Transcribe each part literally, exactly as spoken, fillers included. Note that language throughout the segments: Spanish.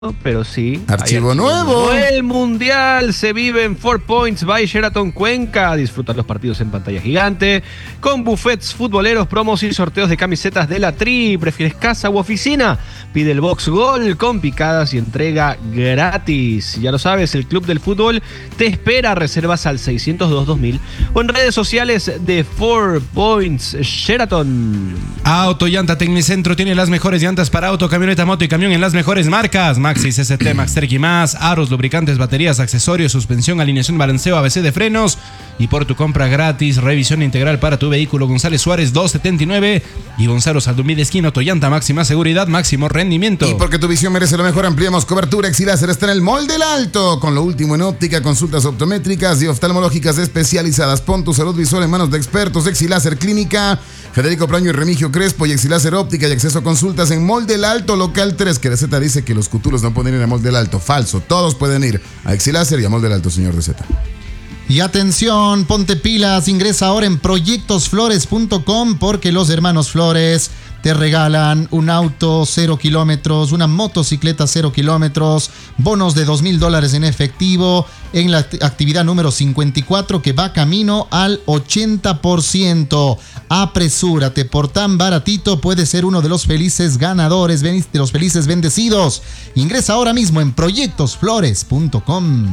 Pero sí. Archivo nuevo. El Mundial se vive en Four Points by Sheraton Cuenca. Disfruta los partidos en pantalla gigante, con buffets futboleros, promos y sorteos de camisetas de la Tri. ¿Prefieres casa u oficina? Pide el Box Gol con picadas y entrega gratis. Ya lo sabes, el Club del Fútbol te espera. Reservas al seiscientos dos dos mil o en redes sociales de Four Points Sheraton. Autollanta Tecnicentro tiene las mejores llantas para auto, camioneta, moto y camión en las mejores marcas. Maxxis S T, Maxterk y más, aros, lubricantes, baterías, accesorios, suspensión, alineación, balanceo, A B C de frenos. Y por tu compra gratis, revisión integral para tu vehículo. González Suárez doscientos setenta y nueve y Gonzalo Saldumí esquina. Autollanta, máxima seguridad, máximo rendimiento. Y porque tu visión merece lo mejor, ampliamos cobertura. Exiláser está en el Mall del Alto, con lo último en óptica, consultas optométricas y oftalmológicas especializadas. Pon tu salud visual en manos de expertos. Exiláser Clínica, Federico Praño y Remigio Crespo, y Exiláser Óptica y acceso a consultas en Mall del Alto, local tres. Que Receta dice que los cutulos no pueden ir a Mall del Alto. Falso, todos pueden ir a Exiláser y a Mall del Alto, señor Receta. Y atención, ponte pilas, ingresa ahora en proyectos flores punto com porque los hermanos Flores te regalan un auto cero kilómetros, una motocicleta cero kilómetros, bonos de dos mil dólares en efectivo en la actividad número cincuenta y cuatro que va camino al ochenta por ciento. Apresúrate, por tan baratito puedes ser uno de los felices ganadores, de los felices bendecidos. Ingresa ahora mismo en proyectos flores punto com.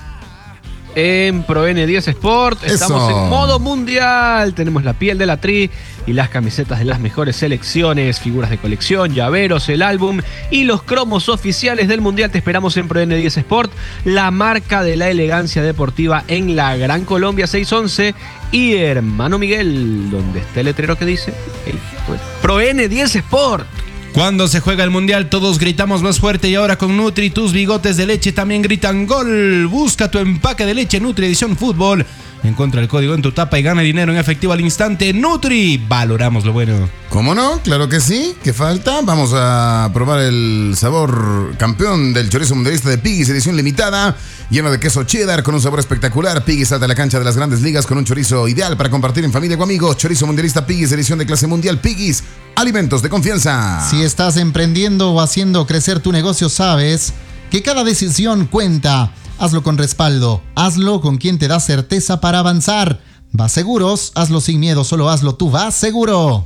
En Pro N diez Sport estamos Eso. en modo mundial. Tenemos la piel de la Tri y las camisetas de las mejores selecciones, figuras de colección, llaveros, el álbum y los cromos oficiales del mundial. Te esperamos en Pro N diez Sport, la marca de la elegancia deportiva en la Gran Colombia seiscientos once y Hermano Miguel, donde está el letrero que dice hey, pues, Pro N diez Sport. Cuando se juega el Mundial todos gritamos más fuerte, y ahora con Nutri tus bigotes de leche también gritan gol. Busca tu empaque de leche Nutri Edición Fútbol. Encuentra el código en tu tapa y gana dinero en efectivo al instante. Nutri, valoramos lo bueno. ¿Cómo no? Claro que sí. ¿Qué falta? Vamos a probar el sabor campeón del chorizo mundialista de Piggy's edición limitada, lleno de queso cheddar con un sabor espectacular. Piggy's salta a la cancha de las grandes ligas con un chorizo ideal para compartir en familia o amigos. Chorizo mundialista Piggy's edición de clase mundial. Piggy's, alimentos de confianza. Si estás emprendiendo o haciendo crecer tu negocio, sabes que cada decisión cuenta. Hazlo con respaldo, hazlo con quien te da certeza para avanzar. Vas Seguros, hazlo sin miedo, solo hazlo tú, vas seguro.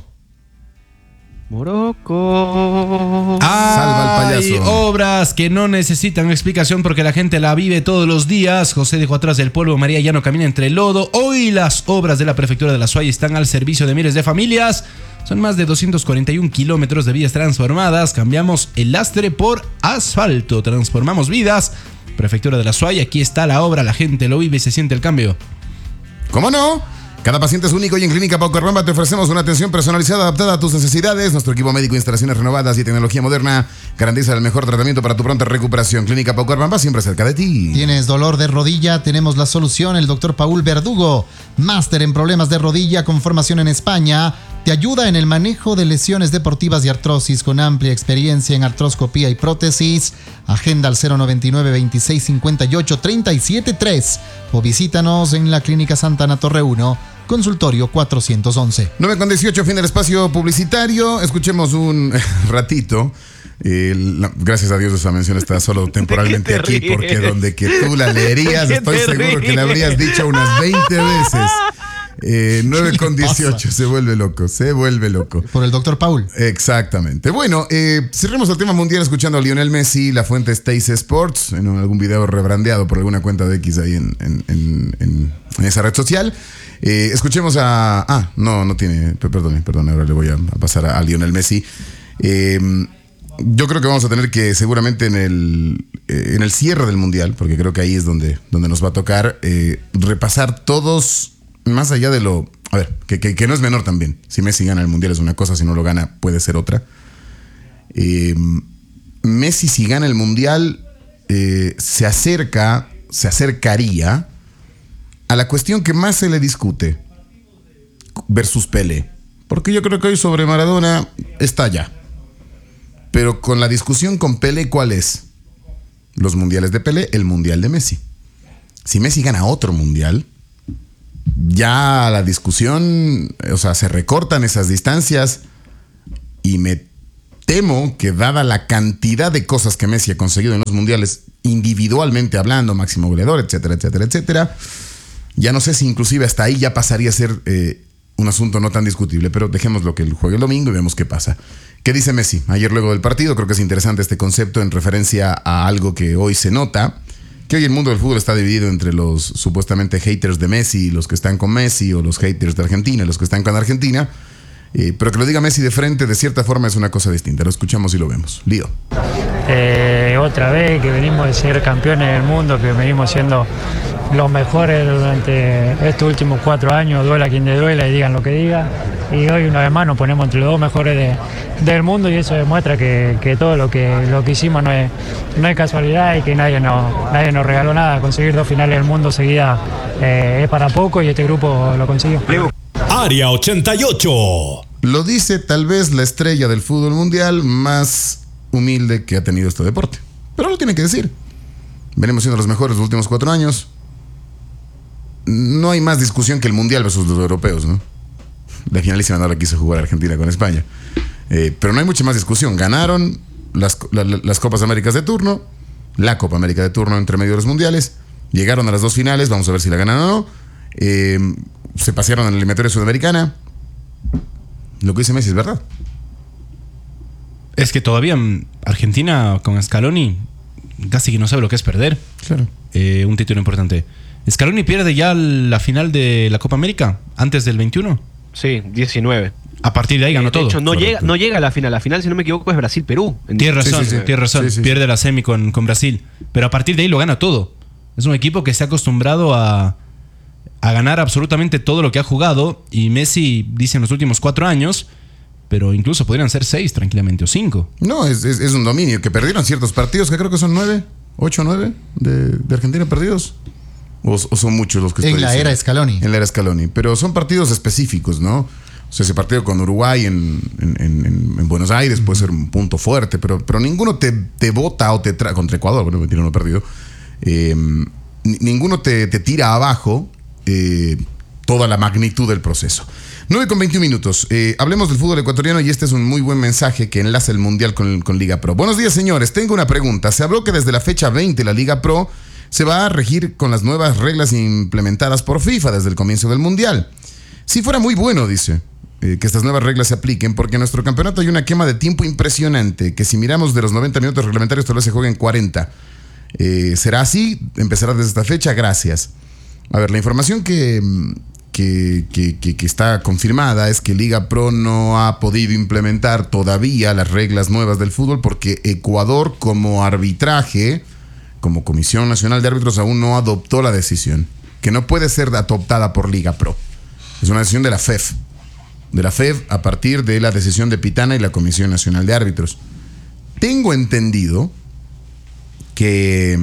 Morocco. Salva al Hay payaso. obras que no necesitan explicación porque la gente la vive todos los días. José dejó atrás del polvo, María ya no camina entre el lodo. Hoy las obras de la Prefectura de La Suaya están al servicio de miles de familias. Son más de doscientos cuarenta y un kilómetros de vías transformadas. Cambiamos el lastre por asfalto. Transformamos vidas. Prefectura de La Suaya, aquí está la obra. La gente lo vive y se siente el cambio. ¿Cómo no? Cada paciente es único y en Clínica Paucarramba te ofrecemos una atención personalizada adaptada a tus necesidades. Nuestro equipo médico, instalaciones renovadas y tecnología moderna garantiza el mejor tratamiento para tu pronta recuperación. Clínica Paucarramba, siempre cerca de ti. ¿Tienes dolor de rodilla? Tenemos la solución, el doctor Paul Verdugo, máster en problemas de rodilla con formación en España. Te ayuda en el manejo de lesiones deportivas y artrosis con amplia experiencia en artroscopía y prótesis. Agenda al cero noventa y nueve, veintiséis cincuenta y ocho, treinta y siete tres o visítanos en la Clínica Santana Torre uno, consultorio cuatrocientos once. nueve con dieciocho, fin del espacio publicitario. Escuchemos un ratito. Eh, la, gracias a Dios esa mención está solo temporalmente aquí, ríes? porque donde que tú la leerías, ¿De qué estoy te seguro ríes? que la habrías dicho unas veinte veces. Eh, nueve con ¿Qué le dieciocho, pasa? se vuelve loco, se vuelve loco. Por el doctor Paul. Exactamente. Bueno, eh, cerremos el tema mundial escuchando a Lionel Messi. La fuente es Teis Sports, en algún video rebrandeado por alguna cuenta de X ahí en, en, en, en, en esa red social. Eh, escuchemos a... Ah, no, no tiene... Perdón, perdón, ahora le voy a, a pasar a, a Lionel Messi. Eh, yo creo que vamos a tener que seguramente en el, eh, en el cierre del mundial, porque creo que ahí es donde, donde nos va a tocar, eh, repasar todos... Más allá de lo... A ver, que, que, que no es menor también. Si Messi gana el Mundial es una cosa, si no lo gana puede ser otra. Eh, Messi si gana el Mundial eh, se acerca, se acercaría a la cuestión que más se le discute versus Pelé. Porque yo creo que hoy sobre Maradona está ya. Pero con la discusión con Pelé, ¿cuál es? Los mundiales de Pelé, el Mundial de Messi. Si Messi gana otro Mundial... Ya la discusión, o sea, se recortan esas distancias y me temo que dada la cantidad de cosas que Messi ha conseguido en los mundiales, individualmente hablando, máximo goleador, etcétera, etcétera, etcétera, ya no sé si inclusive hasta ahí ya pasaría a ser eh, un asunto no tan discutible, pero dejémoslo que él juegue el domingo y vemos qué pasa. ¿Qué dice Messi? Ayer luego del partido, creo que es interesante este concepto en referencia a algo que hoy se nota, que hoy el mundo del fútbol está dividido entre los supuestamente haters de Messi, los que están con Messi, o los haters de Argentina, los que están con Argentina. Eh, pero que lo diga Messi de frente, de cierta forma, es una cosa distinta. Lo escuchamos y lo vemos. Lío. Eh, otra vez que venimos de ser campeones del mundo, que venimos siendo los mejores durante estos últimos cuatro años, duela quien te duela y digan lo que diga. Y hoy una vez más nos ponemos entre los dos mejores de, del mundo y eso demuestra que, que todo lo que, lo que hicimos no es, no es casualidad y que nadie nos, nadie nos regaló nada. Conseguir dos finales del mundo seguida eh, es para poco y este grupo lo consiguió. Área ochenta y ocho. Lo dice tal vez la estrella del fútbol mundial más humilde que ha tenido este deporte. Pero lo tiene que decir. Venimos siendo los mejores los últimos cuatro años. No hay más discusión que el mundial versus los europeos, ¿no? La finalísima no la quiso jugar Argentina con España. Eh, pero no hay mucha más discusión. Ganaron las, la, las Copas Américas de turno, la Copa América de turno entre medio de los mundiales. Llegaron a las dos finales, vamos a ver si la ganan o no. Eh, se pasearon en la eliminatoria sudamericana. Lo que dice Messi es verdad. Es que todavía Argentina con Scaloni casi que no sabe lo que es perder. Claro. Eh, un título importante. Scaloni pierde ya la final de la Copa América antes del veintiuno. Sí, diecinueve. A partir de ahí ganó de todo. hecho, no llega, no llega a la final. La final, si no me equivoco, es Brasil-Perú. Tienes razón, Sí, sí, sí. tienes razón. Sí, sí, sí. Pierde la semi con, con Brasil. Pero a partir de ahí lo gana todo. Es un equipo que se ha acostumbrado a, a ganar absolutamente todo lo que ha jugado. Y Messi dice en los últimos cuatro años, pero incluso podrían ser seis tranquilamente o cinco. No, es, es, es un dominio. Que perdieron ciertos partidos, que creo que son nueve, ocho o nueve de, de Argentina perdidos. O, o son muchos los que estoy En la diciendo. era Scaloni. En la era Scaloni. Pero son partidos específicos, ¿no? O sea, ese partido con Uruguay en, en, en, en Buenos Aires puede ser un punto fuerte, pero, pero ninguno te, te bota o te trae. Contra Ecuador, bueno, me tiene uno perdido. Eh, ninguno te, te tira abajo eh, toda la magnitud del proceso. nueve con veintiún minutos. Eh, hablemos del fútbol ecuatoriano y este es un muy buen mensaje que enlaza el Mundial con, con Liga Pro. Buenos días, señores. Tengo una pregunta. Se habló que desde la fecha veinte la Liga Pro se va a regir con las nuevas reglas implementadas por FIFA desde el comienzo del Mundial. Si fuera muy bueno, dice, eh, que estas nuevas reglas se apliquen, porque en nuestro campeonato hay una quema de tiempo impresionante, que si miramos de los noventa minutos reglamentarios tal vez se jueguen cuarenta. Eh, ¿Será así? ¿Empezará desde esta fecha? Gracias. A ver, la información que, que, que, que, que está confirmada es que Liga Pro no ha podido implementar todavía las reglas nuevas del fútbol porque Ecuador como arbitraje, como Comisión Nacional de Árbitros, aún no adoptó la decisión, que no puede ser adoptada por Liga Pro. Es una decisión de la F E F. De la F E F a partir de la decisión de Pitana y la Comisión Nacional de Árbitros. Tengo entendido que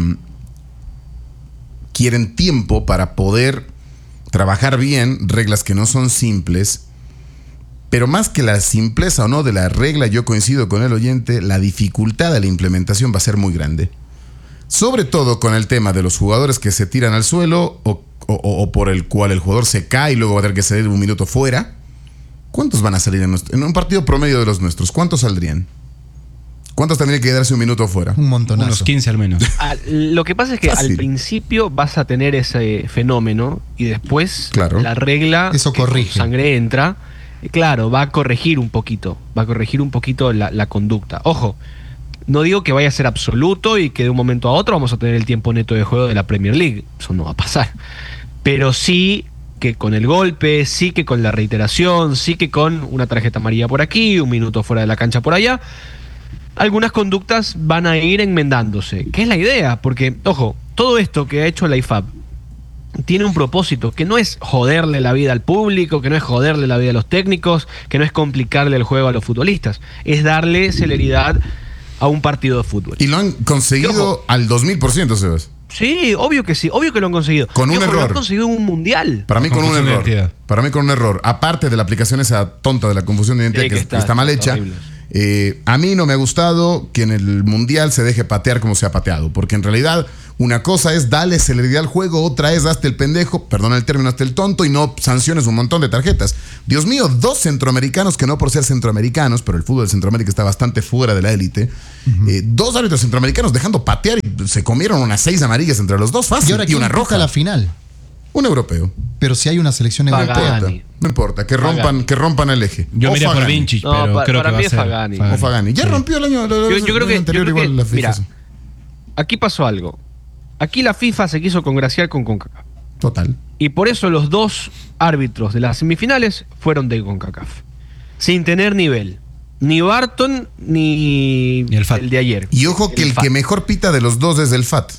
quieren tiempo para poder trabajar bien reglas que no son simples, pero más que la simpleza o no de la regla, yo coincido con el oyente, la dificultad de la implementación va a ser muy grande. Sobre todo con el tema de los jugadores que se tiran al suelo o, o, o por el cual el jugador se cae y luego va a tener que salir un minuto fuera. ¿Cuántos van a salir en, nuestro, en un partido promedio de los nuestros? ¿Cuántos saldrían? ¿Cuántos tendrían que quedarse un minuto fuera? Un montonazo. Unos quince al menos. Ah, lo que pasa es que Fácil. al principio vas a tener ese fenómeno y después Claro. la regla Eso que con corrige. sangre entra, y claro, va a corregir un poquito, va a corregir un poquito la, la conducta. Ojo, no digo que vaya a ser absoluto y que de un momento a otro vamos a tener el tiempo neto de juego de la Premier League, eso no va a pasar, pero sí que con el golpe, sí que con la reiteración, sí que con una tarjeta amarilla por aquí, un minuto fuera de la cancha por allá, algunas conductas van a ir enmendándose, que es la idea, porque, ojo, todo esto que ha hecho la I F A B tiene un propósito, que no es joderle la vida al público, que no es joderle la vida a los técnicos, que no es complicarle el juego a los futbolistas, es darle celeridad a un partido de fútbol. Y lo han conseguido Ojo. al dos mil por ciento, Sebas. Sí, obvio que sí, obvio que lo han conseguido. Con Y un ojo, error. Lo han conseguido en un mundial. Para mí con un Confusión de error. identidad. Para mí con un error. Aparte de la aplicación esa tonta de la confusión de identidad Sí, que, que está, está- está mal está hecha. horrible. Eh, a mí no me ha gustado que en el mundial se deje patear como se ha pateado. Porque en realidad Una cosa es darle celeridad al juego, otra es hazte el pendejo, perdona el término, hazte el tonto y no sanciones un montón de tarjetas. Dios mío, dos centroamericanos que no por ser centroamericanos, pero el fútbol de Centroamérica está bastante fuera de la élite. Uh-huh. eh, dos árbitros centroamericanos dejando patear y se comieron unas seis amarillas entre los dos fácil. Y ahora y una roja. La final. Un europeo. Pero si hay una selección europea. No importa, que rompan, que rompan el eje. Yo miré por Vinci, pero no, pa, creo para que mí va es a ser Fagani. Fagani. O Fagani. Ya sí. rompió el año. Yo, yo creo que, anterior yo creo igual que la FIFA. mira, Sí. aquí pasó algo. Aquí la FIFA se quiso congraciar con CONCACAF. Total. Y por eso los dos árbitros de las semifinales fueron de CONCACAF. Sin tener nivel. Ni Barton ni, ni el, F A T. el de ayer. Y ojo que el, el que mejor pita de los dos es el F A T.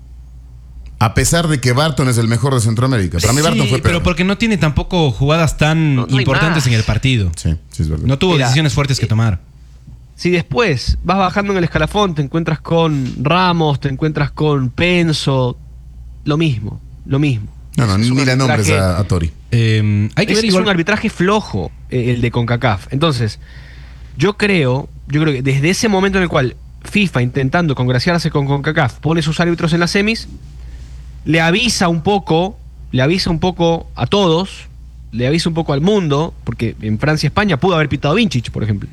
A pesar de que Barton es el mejor de Centroamérica. Para mí sí, Barton fue peor. Pero porque no tiene tampoco jugadas tan no, no importantes en el partido. Sí, sí es verdad. No tuvo Mira, decisiones fuertes que tomar. Si después vas bajando en el escalafón, te encuentras con Ramos, te encuentras con Penso, lo mismo, lo mismo. No, no, ni le nombres a, a Tori. Eh, hay que es, ver es igual... un arbitraje flojo eh, el de CONCACAF. Entonces, yo creo, yo creo que desde ese momento en el cual FIFA, intentando congraciarse con CONCACAF, pone sus árbitros en las semis, le avisa un poco, le avisa un poco a todos, le avisa un poco al mundo, porque en Francia y España pudo haber pitado Vincic, por ejemplo.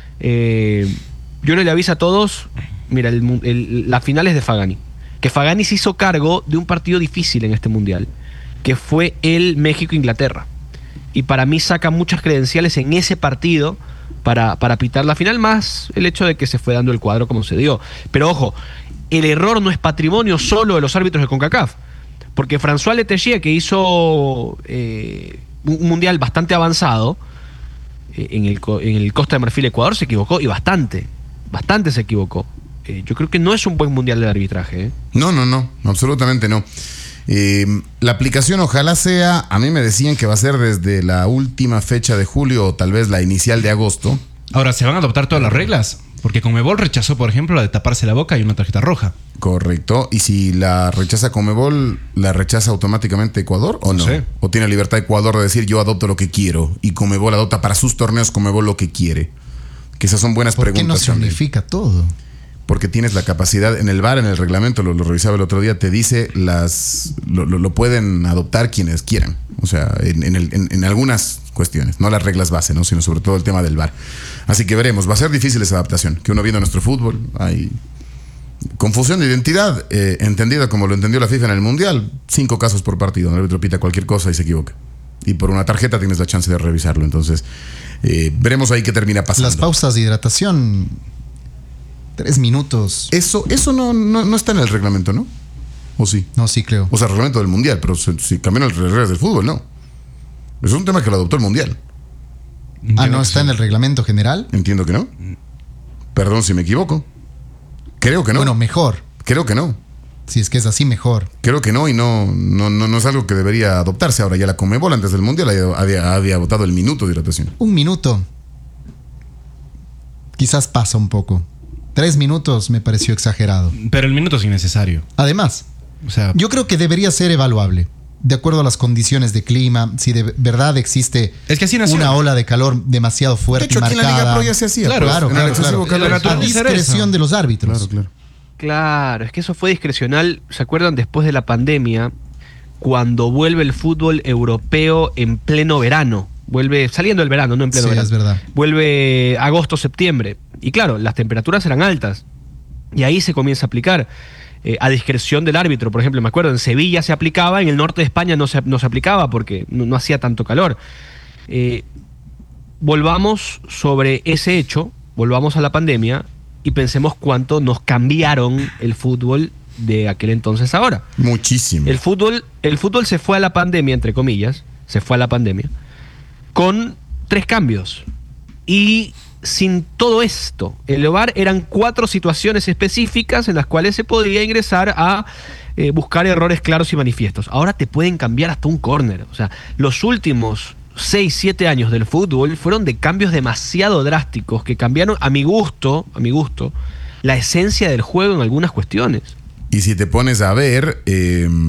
Eh, yo no le avisa a todos, mira, el, el, la final es de Fagani. Que Fagani se hizo cargo de un partido difícil en este mundial, que fue el México-Inglaterra. Y para mí saca muchas credenciales en ese partido para, para pitar la final, más el hecho de que se fue dando el cuadro como se dio. Pero ojo, el error no es patrimonio solo de los árbitros de CONCACAF, porque François Letellier, que hizo eh, un mundial bastante avanzado eh, en, el, en el Costa de Marfil Ecuador, se equivocó, y bastante, bastante se equivocó. Eh, yo creo que no es un buen mundial de arbitraje. ¿eh? No, no, no, absolutamente no. Eh, la aplicación ojalá sea, a mí me decían que va a ser desde la última fecha de julio o tal vez la inicial de agosto. Ahora, ¿se van a adoptar todas las reglas? Porque Conmebol rechazó, por ejemplo, la de taparse la boca y una tarjeta roja. Correcto. ¿Y si la rechaza Conmebol, la rechaza automáticamente Ecuador o no? no sé. ¿O tiene libertad Ecuador de decir yo adopto lo que quiero y Conmebol adopta para sus torneos Conmebol lo que quiere? Que esas son buenas ¿Por preguntas. ¿Por qué no se unifica todo? Porque tienes la capacidad, en el V A R, en el reglamento, lo, lo revisaba el otro día, te dice las lo, lo, lo pueden adoptar quienes quieran. O sea, en, en, el, en, en algunas cuestiones, no las reglas base, ¿no? Sino sobre todo el tema del V A R. Así que veremos, va a ser difícil esa adaptación. Que uno viendo nuestro fútbol, hay confusión de identidad, eh, entendida como lo entendió la FIFA en el Mundial. Cinco casos por partido, el árbitro pita cualquier cosa y se equivoca. Y por una tarjeta tienes la chance de revisarlo. Entonces, eh, veremos ahí qué termina pasando. Las pausas de hidratación, tres minutos. Eso, eso no, no, no está en el reglamento, ¿no? ¿O sí? No, sí creo. O sea, el reglamento del Mundial, pero si, si cambian las reglas del fútbol, no. Eso es un tema que lo adoptó el Mundial. Ah, ¿no está en el reglamento general? Entiendo que no. Perdón si me equivoco. Creo que no. Bueno, mejor. Creo que no. Si es que es así, mejor. Creo que no y no, no, no, no es algo que debería adoptarse. Ahora ya la Conmebol antes del Mundial había, había, había votado el minuto de hidratación. Un minuto. Quizás pasa un poco. Tres minutos me pareció exagerado. Pero el minuto es innecesario. Además, o sea, yo creo que debería ser evaluable. De acuerdo a las condiciones de clima, si de verdad existe es que así nació. una ola de calor demasiado fuerte. De hecho, y aquí marcada. en la Liga Pro ya se hacía. Claro, pues, claro, en claro, el excesivo claro. calor. La A discreción de los árbitros. Claro, claro. Claro, es que eso fue discrecional. ¿Se acuerdan después de la pandemia? Cuando vuelve el fútbol europeo en pleno verano. Vuelve saliendo del verano, no en pleno Sí, verano. es verdad. Vuelve agosto, septiembre. Y claro, las temperaturas eran altas. Y ahí se comienza a aplicar. Eh, a discreción del árbitro, por ejemplo, me acuerdo, en Sevilla se aplicaba, en el norte de España no se, no se aplicaba porque no, no hacía tanto calor. Eh, volvamos sobre ese hecho, volvamos a la pandemia y pensemos cuánto nos cambiaron el fútbol de aquel entonces a ahora. Muchísimo. El fútbol, el fútbol se fue a la pandemia, entre comillas, se fue a la pandemia, con tres cambios. Y sin todo esto, el V A R eran cuatro situaciones específicas en las cuales se podría ingresar a eh, buscar errores claros y manifiestos. Ahora te pueden cambiar hasta un córner. O sea, los últimos seis, siete años del fútbol fueron de cambios demasiado drásticos que cambiaron, a mi gusto, a mi gusto, la esencia del juego en algunas cuestiones. Y si te pones a ver, eh,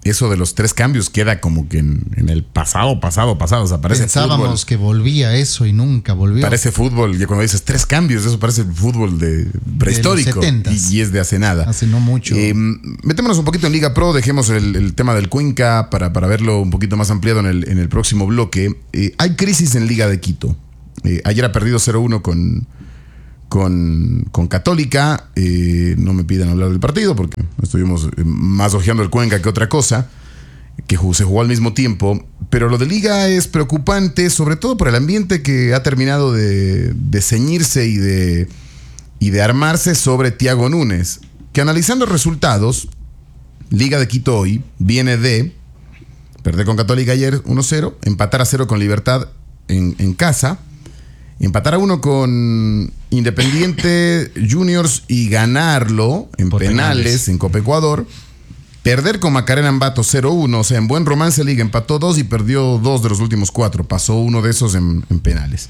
eso de los tres cambios queda como que en, en el pasado, pasado, pasado. O sea, parece Pensábamos fútbol. que volvía eso y nunca volvió. Parece fútbol, y cuando dices tres cambios, eso parece fútbol de prehistórico. De los setentas. y, y es de hace nada. Hace no mucho. Eh, metémonos un poquito en Liga Pro, dejemos el, el tema del Cuenca para, para verlo un poquito más ampliado en el, en el próximo bloque. Eh, hay crisis en Liga de Quito. Eh, ayer ha perdido cero uno con, con, con Católica. Eh, no me pidan hablar del partido porque estuvimos más ojeando el Cuenca que otra cosa, que se jugó al mismo tiempo. Pero lo de Liga es preocupante, sobre todo por el ambiente que ha terminado de, de ceñirse y de, y de armarse sobre Thiago Núñez, que analizando resultados, Liga de Quito hoy viene de perder con Católica ayer uno cero, empatar a cero con Libertad en, en casa, empatar a uno con Independiente Juniors y ganarlo en penales, penales en Copa Ecuador, perder con Macarena Ambato cero uno, o sea, en buen romance Liga empató dos y perdió dos de los últimos cuatro, pasó uno de esos en, en penales.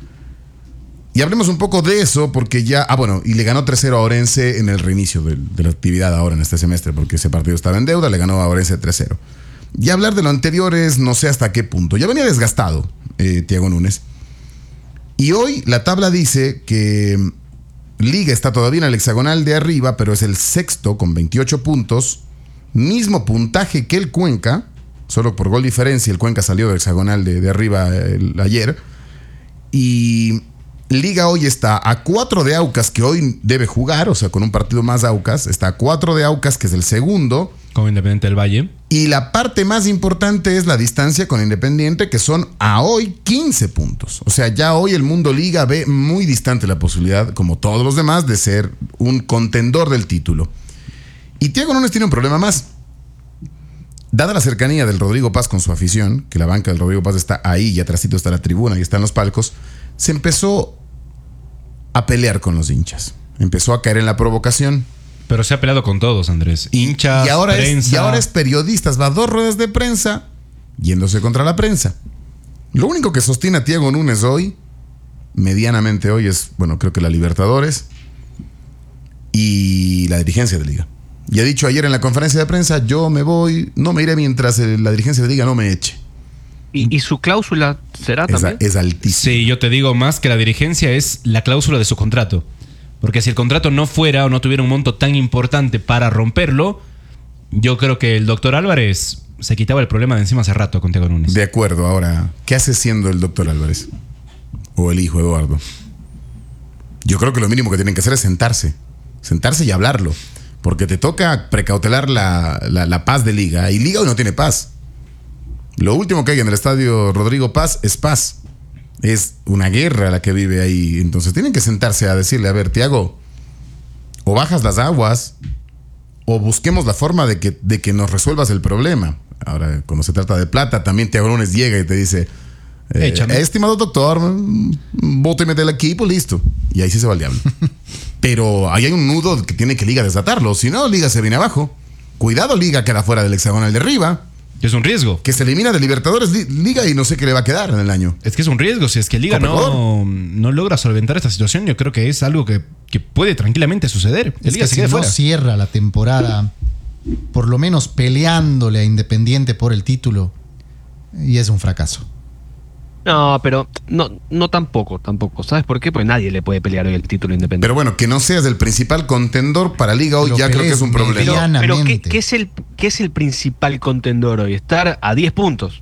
Y hablemos un poco de eso porque ya, ah bueno, y le ganó tres cero a Orense en el reinicio de, de la actividad ahora en este semestre, porque ese partido estaba en deuda, le ganó a Orense tres cero. Y hablar de lo anterior es no sé hasta qué punto. Ya venía desgastado eh, Thiago Núñez. Y hoy la tabla dice que Liga está todavía en el hexagonal de arriba, pero es el sexto con veintiocho puntos, mismo puntaje que el Cuenca, solo por gol diferencia. El Cuenca salió del hexagonal de, de arriba el, ayer. Y Liga hoy está a cuatro de Aucas, que hoy debe jugar, o sea, con un partido más Aucas. Está a cuatro de Aucas, que es el segundo. Con Independiente del Valle. Y la parte más importante es la distancia con Independiente, que son a hoy quince puntos. O sea, ya hoy el mundo Liga ve muy distante la posibilidad, como todos los demás, de ser un contendor del título. Y Thiago Núñez tiene un problema más. Dada la cercanía del Rodrigo Paz con su afición, que la banca del Rodrigo Paz está ahí y atrásito está la tribuna y están los palcos, se empezó a pelear con los hinchas. Empezó a caer en la provocación. Pero se ha peleado con todos, Andrés. Hinchas, y ahora prensa. Es, y ahora es periodistas, va a dos ruedas de prensa yéndose contra la prensa. Lo único que sostiene a Thiago Núñez hoy, medianamente hoy, es, bueno, creo que la Libertadores y la dirigencia de Liga. Y ha dicho ayer en la conferencia de prensa, yo me voy, no me iré mientras la dirigencia de Liga no me eche. ¿Y, y su cláusula será es, también? Es altísima. Sí, yo te digo más que la dirigencia es la cláusula de su contrato. Porque si el contrato no fuera o no tuviera un monto tan importante para romperlo, yo creo que el doctor Álvarez se quitaba el problema de encima hace rato con Thiago Núñez. De acuerdo, ahora, ¿qué hace siendo el doctor Álvarez? O el hijo Eduardo. Yo creo que lo mínimo que tienen que hacer es sentarse. Sentarse y hablarlo. Porque te toca precautelar la, la, la paz de Liga. Y Liga hoy no tiene paz. Lo último que hay en el estadio Rodrigo Paz es paz. Es una guerra la que vive ahí. Entonces tienen que sentarse a decirle, a ver, Thiago, o bajas las aguas o busquemos la forma de que, de que nos resuelvas el problema. Ahora, cuando se trata de plata, también Thiago Núñez llega y te dice, eh, estimado doctor, bóteme del equipo, listo. Y ahí sí se va el diablo. Pero ahí hay un nudo que tiene que Liga desatarlo. Si no, Liga se viene abajo. Cuidado, Liga queda fuera del hexagonal de arriba. Es un riesgo. Que se elimina de Libertadores Liga y no sé qué le va a quedar en el año. Es que es un riesgo. Si es que Liga no, no logra solventar esta situación, yo creo que es algo que, que puede tranquilamente suceder. Es Liga que se si quede no fuera. cierra la temporada, por lo menos peleándole a Independiente por el título, y es un fracaso. No, pero no, no tampoco, tampoco. ¿Sabes por qué? Pues nadie le puede pelear hoy el título Independiente. Pero bueno, que no seas el principal contendor para Liga hoy, Lo ya creo que es un problema. Pero, pero ¿qué, qué, es el, ¿qué es el principal contendor hoy? Estar a diez puntos.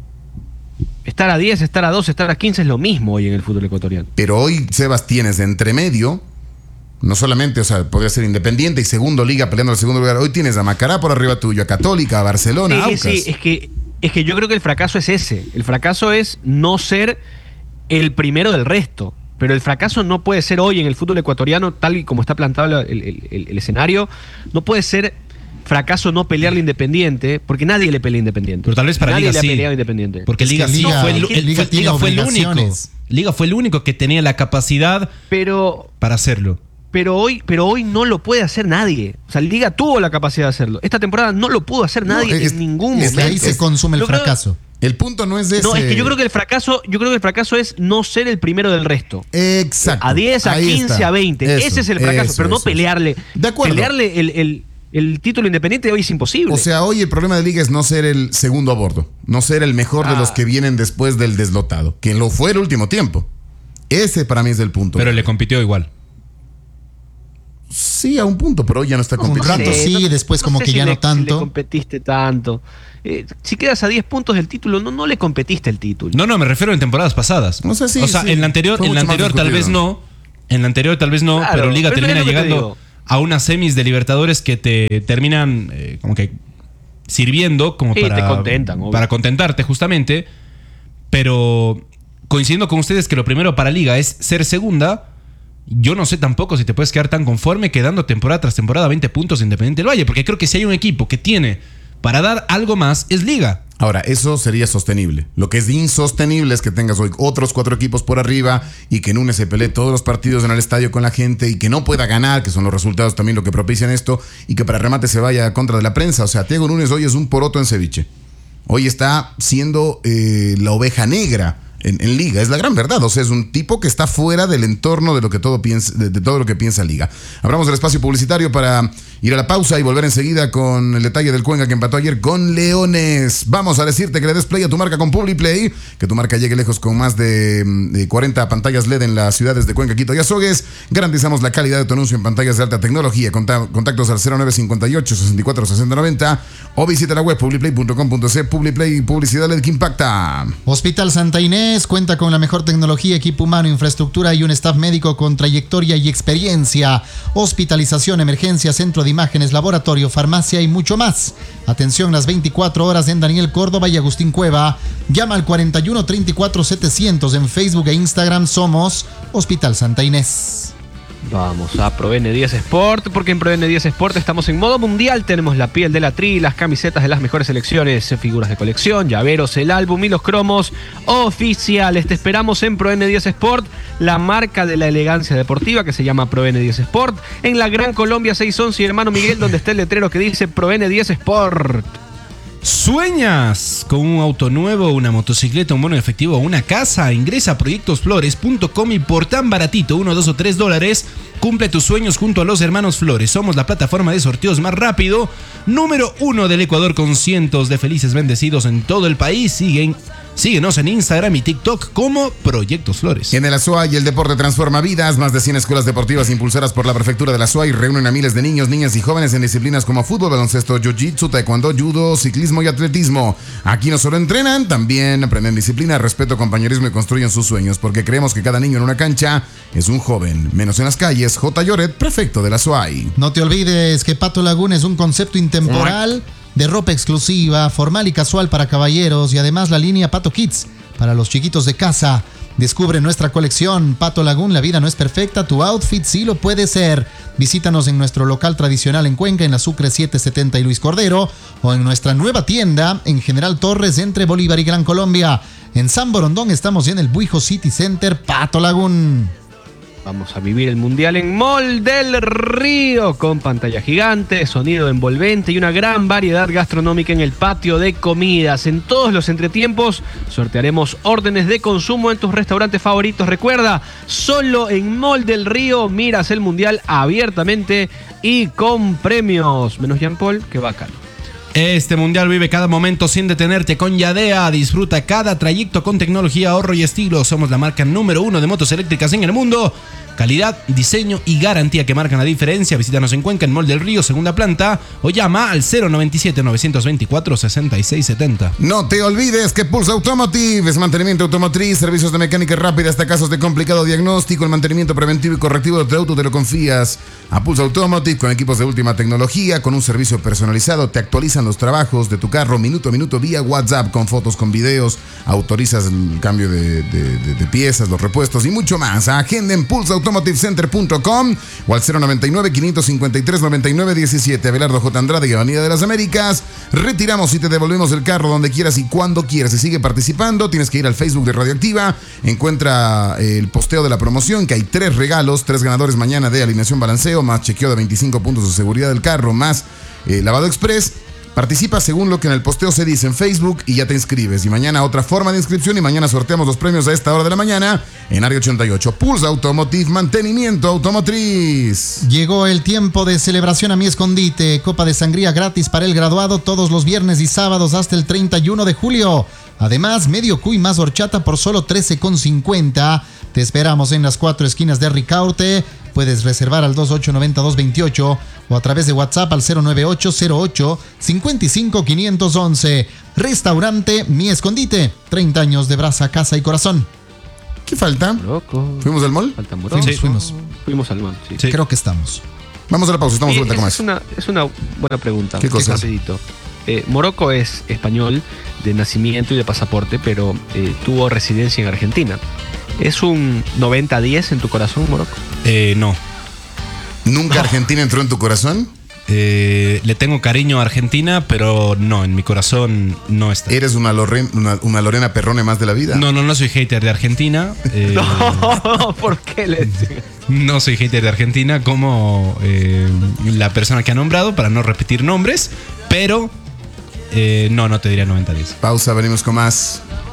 Estar a diez, estar a doce, estar a quince es lo mismo hoy en el fútbol ecuatoriano. Pero hoy, Sebas, tienes de entremedio, no solamente, o sea, podría ser Independiente y segundo Liga peleando el segundo lugar. Hoy tienes a Macará por arriba tuyo, a Católica, a Barcelona, a Aucas. Sí, es que... Es que yo creo que el fracaso es ese. El fracaso es no ser el primero del resto. Pero el fracaso no puede ser hoy en el fútbol ecuatoriano, tal y como está plantado el, el, el, el escenario, no puede ser fracaso no pelearle Independiente, porque nadie le pelea Independiente. Pero tal vez para nadie Liga le sí. ha peleado Independiente. Porque es Liga, Liga sí fue el, Liga el, Liga fue, Liga fue el único. Liga fue el único que tenía la capacidad pero, para hacerlo. Pero hoy, pero hoy no lo puede hacer nadie. O sea, Liga tuvo la capacidad de hacerlo. Esta temporada no lo pudo hacer nadie no, es, en ningún es momento. que ahí se consume el fracaso. El punto no es ese. No, es que yo creo que el fracaso, yo creo que el fracaso es no ser el primero del resto. Exacto. A diez, a Ahí quince, está. a veinte. Eso, Ese es el fracaso, eso, pero no eso. pelearle. De acuerdo. Pelearle el, el, El título Independiente hoy es imposible. O sea, hoy el problema de Liga es no ser el segundo a bordo, no ser el mejor ah. de los que vienen después del deslotado, que lo fue el último tiempo. Ese para mí es el punto. Pero le compitió igual. Sí, a un punto, pero hoy ya no está compitiendo. Un rato sí, no, después no como que si ya le, no tanto. Si le competiste tanto. Eh, si quedas a diez puntos del título, no, no le competiste el título. No, no, me refiero en temporadas pasadas. No sé si, o sea, sí, en la anterior, en la anterior tal vez no. En la anterior tal vez no, claro, pero Liga pero termina llegando a unas semis de Libertadores que te terminan eh, como que sirviendo como sí, para, te contentan, obvio. para contentarte justamente. Pero coincidiendo con ustedes que lo primero para Liga es ser segunda. Yo no sé tampoco si te puedes quedar tan conforme quedando temporada tras temporada veinte puntos Independiente del Valle, porque creo que si hay un equipo que tiene para dar algo más es Liga. Ahora, eso sería sostenible. Lo que es insostenible es que tengas hoy otros cuatro equipos por arriba y que en uno se pelee todos los partidos en el estadio con la gente y que no pueda ganar, que son los resultados también lo que propician esto, y que para remate se vaya contra de la prensa. O sea, Thiago Núñez hoy es un poroto en ceviche. Hoy está siendo eh, la oveja negra En, en Liga, es la gran verdad. O sea, es un tipo que está fuera del entorno de lo que todo piensa, de, de todo lo que piensa Liga. Abramos el espacio publicitario para ir a la pausa y volver enseguida con el detalle del Cuenca que empató ayer con Leones. Vamos a decirte que le des play a tu marca con PubliPlay, que tu marca llegue lejos con más de, de cuarenta pantallas L E D en las ciudades de Cuenca, Quito y Azogues. Garantizamos la calidad de tu anuncio en pantallas de alta tecnología. Conta, contactos al cero nueve cincuenta y ocho, sesenta y cuatro, sesenta, noventa o visita la web publiplay punto com punto ce. PubliPlay, publicidad L E D que impacta. Hospital Santa Inés cuenta con la mejor tecnología, equipo humano, infraestructura y un staff médico con trayectoria y experiencia. Hospitalización, emergencia, centro de imágenes, laboratorio, farmacia y mucho más. Atención las veinticuatro horas en Daniel Córdoba y Agustín Cueva. Llama al cuarenta y uno, treinta y cuatro, setecientos. En Facebook e Instagram somos Hospital Santa Inés. Vamos a Pro N diez Sport, porque en Pro N diez Sport estamos en modo mundial. Tenemos la piel de la tri, las camisetas de las mejores selecciones, figuras de colección, llaveros, el álbum y los cromos oficiales. Te esperamos en Pro N diez Sport, la marca de la elegancia deportiva que se llama Pro N diez Sport, en la Gran Colombia seiscientos once y Hermano Miguel, donde está el letrero que dice Pro N diez Sport. ¿Sueñas con un auto nuevo, una motocicleta, un bono efectivo o una casa? Ingresa a proyectos flores punto com y por tan baratito, uno, dos o tres dólares, cumple tus sueños junto a los hermanos Flores. Somos la plataforma de sorteos más rápido, número uno del Ecuador, con cientos de felices bendecidos en todo el país. Siguen, síguenos en Instagram y TikTok como Proyectos Flores. En el Azuay, el deporte transforma vidas. Más de cien escuelas deportivas impulsadas por la prefectura del Azuay reúnen a miles de niños, niñas y jóvenes en disciplinas como fútbol, baloncesto, jiu-jitsu, taekwondo, judo, ciclismo y atletismo. Aquí no solo entrenan, también aprenden disciplina, respeto, compañerismo y construyen sus sueños, porque creemos que cada niño en una cancha es un joven. Menos en las calles. J. Lloret, prefecto de la Azuay. No te olvides que Pato Lagún es un concepto intemporal de ropa exclusiva, formal y casual para caballeros, y además la línea Pato Kids para los chiquitos de casa. Descubre nuestra colección Pato Lagún, la vida no es perfecta, tu outfit sí lo puede ser. Visítanos en nuestro local tradicional en Cuenca, en la Sucre setecientos setenta y Luis Cordero, o en nuestra nueva tienda en General Torres entre Bolívar y Gran Colombia. En San Borondón estamos en el Buijo City Center Pato Lagún. Vamos a vivir el Mundial en Mall del Río, con pantalla gigante, sonido envolvente y una gran variedad gastronómica en el patio de comidas. En todos los entretiempos sortearemos órdenes de consumo en tus restaurantes favoritos. Recuerda, solo en Mall del Río miras el Mundial abiertamente y con premios. Menos Jean Paul, que bacano. Este mundial vive cada momento sin detenerte con Yadea. Disfruta cada trayecto con tecnología, ahorro y estilo. Somos la marca número uno de motos eléctricas en el mundo. Calidad, diseño y garantía que marcan la diferencia. Visítanos en Cuenca, en Mall del Río, segunda planta, o llama al cero noventa y siete, novecientos veinticuatro, sesenta y seis setenta. No te olvides que Pulse Automotive es mantenimiento automotriz, servicios de mecánica rápida hasta casos de complicado diagnóstico. El mantenimiento preventivo y correctivo de tu auto te lo confías a Pulse Automotive, con equipos de última tecnología, con un servicio personalizado. Te actualizan los trabajos de tu carro minuto a minuto vía WhatsApp, con fotos, con videos, autorizas el cambio de, de, de, de piezas, los repuestos y mucho más. Agenda en pulse automotive center punto com o al cero noventa y nueve, quinientos cincuenta y tres, noventa y nueve diecisiete. Abelardo J. Andrade y Avenida de las Américas. Retiramos y te devolvemos el carro donde quieras y cuando quieras. Y sigue participando. Tienes que ir al Facebook de Radioactiva. Encuentra el posteo de la promoción, que hay tres regalos, tres ganadores mañana de alineación balanceo, más chequeo de veinticinco puntos de seguridad del carro, más eh, lavado express, Participa según lo que en el posteo se dice en Facebook y ya te inscribes. Y mañana otra forma de inscripción y mañana sorteamos los premios a esta hora de la mañana en Área ochenta y ocho. Pulse Automotive, mantenimiento automotriz. Llegó el tiempo de celebración a mi escondite. Copa de sangría gratis para el graduado todos los viernes y sábados hasta el treinta y uno de julio. Además, medio cuy más horchata por solo trece con cincuenta. Te esperamos en las cuatro esquinas de Ricaurte. Puedes reservar al dos ocho nueve dos dos ocho o a través de WhatsApp al cero nueve ocho cero ocho cinco cinco cinco uno uno. Restaurante Mi Escondite. treinta años de brasa, casa y corazón. ¿Qué falta? Morocco. ¿Fuimos al mall? Falta Morocco. Fuimos, fuimos. Fuimos al mall, sí. Sí. Creo que estamos. Vamos a la pausa, estamos de Eh, vuelta con es, más. una, es una buena pregunta. ¿Qué cosa? Rapidito. Eh, Morocco es español de nacimiento y de pasaporte, pero eh, tuvo residencia en Argentina. ¿Es un noventa diez en tu corazón, Morocco? Eh, no. ¿Nunca Argentina entró en tu corazón? Eh, le tengo cariño a Argentina, pero no, en mi corazón no está. ¿Eres una, Loren, una, una Lorena Perrone más de la vida? No, no, no soy hater de Argentina. Eh, No, ¿por qué le decís? No soy hater de Argentina como eh, la persona que ha nombrado, para no repetir nombres, pero eh, no, no te diría noventa diez. Pausa, venimos con más.